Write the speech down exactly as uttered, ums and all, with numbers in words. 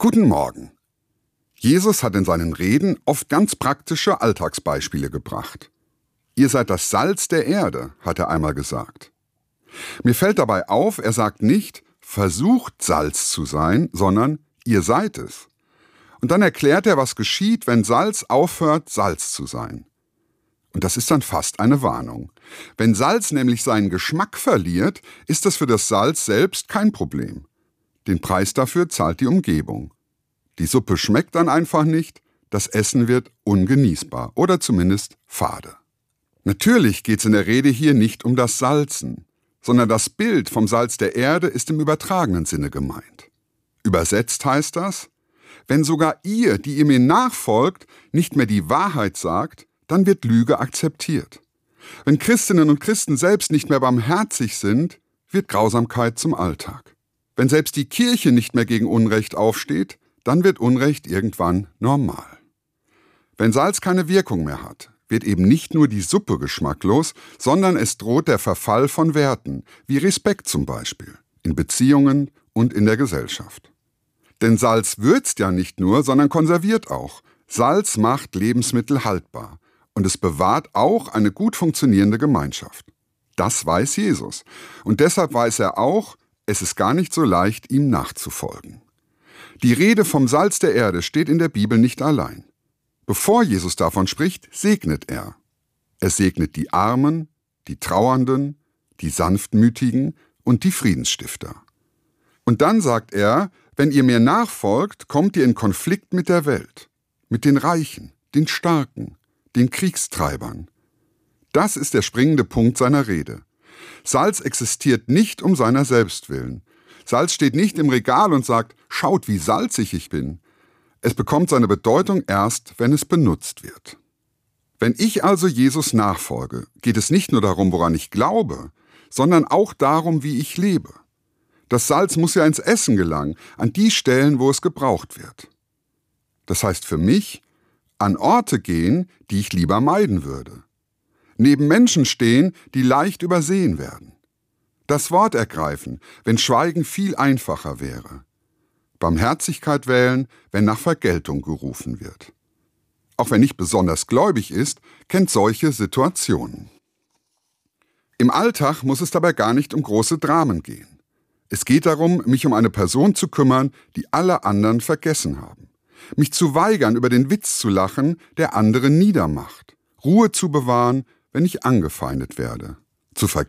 Guten Morgen. Jesus hat in seinen Reden oft ganz praktische Alltagsbeispiele gebracht. Ihr seid das Salz der Erde, hat er einmal gesagt. Mir fällt dabei auf, er sagt nicht, versucht Salz zu sein, sondern ihr seid es. Und dann erklärt er, was geschieht, wenn Salz aufhört, Salz zu sein. Und das ist dann fast eine Warnung. Wenn Salz nämlich seinen Geschmack verliert, ist das für das Salz selbst kein Problem. Den Preis dafür zahlt die Umgebung. Die Suppe schmeckt dann einfach nicht, das Essen wird ungenießbar oder zumindest fade. Natürlich geht es in der Rede hier nicht um das Salzen, sondern das Bild vom Salz der Erde ist im übertragenen Sinne gemeint. Übersetzt heißt das, wenn sogar ihr, die ihr mir nachfolgt, nicht mehr die Wahrheit sagt, dann wird Lüge akzeptiert. Wenn Christinnen und Christen selbst nicht mehr barmherzig sind, wird Grausamkeit zum Alltag. Wenn selbst die Kirche nicht mehr gegen Unrecht aufsteht, dann wird Unrecht irgendwann normal. Wenn Salz keine Wirkung mehr hat, wird eben nicht nur die Suppe geschmacklos, sondern es droht der Verfall von Werten, wie Respekt zum Beispiel, in Beziehungen und in der Gesellschaft. Denn Salz würzt ja nicht nur, sondern konserviert auch. Salz macht Lebensmittel haltbar und es bewahrt auch eine gut funktionierende Gemeinschaft. Das weiß Jesus und deshalb weiß er auch, es ist gar nicht so leicht, ihm nachzufolgen. Die Rede vom Salz der Erde steht in der Bibel nicht allein. Bevor Jesus davon spricht, segnet er. Er segnet die Armen, die Trauernden, die Sanftmütigen und die Friedensstifter. Und dann sagt er, wenn ihr mir nachfolgt, kommt ihr in Konflikt mit der Welt, mit den Reichen, den Starken, den Kriegstreibern. Das ist der springende Punkt seiner Rede. Salz existiert nicht um seiner selbst willen. Salz steht nicht im Regal und sagt, schaut, wie salzig ich bin. Es bekommt seine Bedeutung erst, wenn es benutzt wird. Wenn ich also Jesus nachfolge, geht es nicht nur darum, woran ich glaube, sondern auch darum, wie ich lebe. Das Salz muss ja ins Essen gelangen, an die Stellen, wo es gebraucht wird. Das heißt für mich, an Orte gehen, die ich lieber meiden würde. Neben Menschen stehen, die leicht übersehen werden. Das Wort ergreifen, wenn Schweigen viel einfacher wäre. Barmherzigkeit wählen, wenn nach Vergeltung gerufen wird. Auch wer nicht besonders gläubig ist, kennt solche Situationen. Im Alltag muss es dabei gar nicht um große Dramen gehen. Es geht darum, mich um eine Person zu kümmern, die alle anderen vergessen haben. Mich zu weigern, über den Witz zu lachen, der andere niedermacht. Ruhe zu bewahren, wenn ich angefeindet werde. Zu vergeben,